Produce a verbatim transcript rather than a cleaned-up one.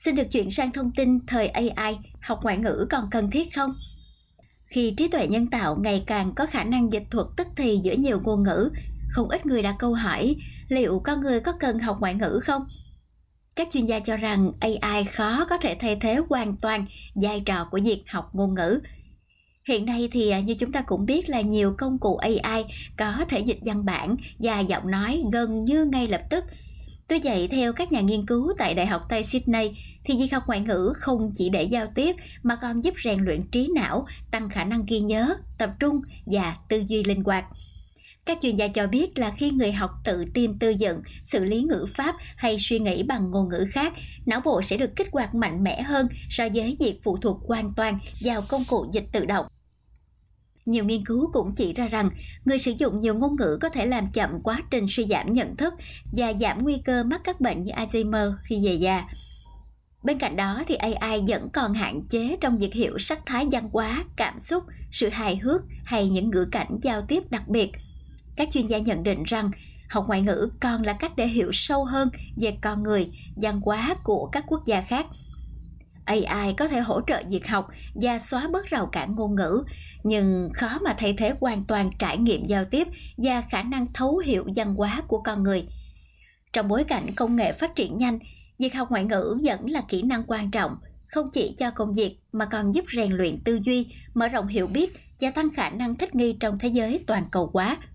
Xin được chuyển sang thông tin thời a i, học ngoại ngữ còn cần thiết không? Khi trí tuệ nhân tạo ngày càng có khả năng dịch thuật tức thì giữa nhiều ngôn ngữ, không ít người đặt câu hỏi liệu con người có cần học ngoại ngữ không? Các chuyên gia cho rằng a i khó có thể thay thế hoàn toàn vai trò của việc học ngôn ngữ. Hiện nay thì như chúng ta cũng biết là nhiều công cụ a i có thể dịch văn bản và giọng nói gần như ngay lập tức. Tuy vậy, theo các nhà nghiên cứu tại Đại học Tây Sydney, thì việc học ngoại ngữ không chỉ để giao tiếp mà còn giúp rèn luyện trí não, tăng khả năng ghi nhớ, tập trung và tư duy linh hoạt. Các chuyên gia cho biết là khi người học tự tìm tư dựng, xử lý ngữ pháp hay suy nghĩ bằng ngôn ngữ khác, não bộ sẽ được kích hoạt mạnh mẽ hơn so với việc phụ thuộc hoàn toàn vào công cụ dịch tự động. Nhiều nghiên cứu cũng chỉ ra rằng người sử dụng nhiều ngôn ngữ có thể làm chậm quá trình suy giảm nhận thức và giảm nguy cơ mắc các bệnh như Alzheimer khi về già. Bên cạnh đó thì a i vẫn còn hạn chế trong việc hiểu sắc thái văn hóa, cảm xúc, sự hài hước hay những ngữ cảnh giao tiếp đặc biệt. Các chuyên gia nhận định rằng học ngoại ngữ còn là cách để hiểu sâu hơn về con người, văn hóa của các quốc gia khác. a i có thể hỗ trợ việc học và xóa bớt rào cản ngôn ngữ, nhưng khó mà thay thế hoàn toàn trải nghiệm giao tiếp và khả năng thấu hiểu văn hóa của con người. Trong bối cảnh công nghệ phát triển nhanh, việc học ngoại ngữ vẫn là kỹ năng quan trọng, không chỉ cho công việc mà còn giúp rèn luyện tư duy, mở rộng hiểu biết và tăng khả năng thích nghi trong thế giới toàn cầu hóa.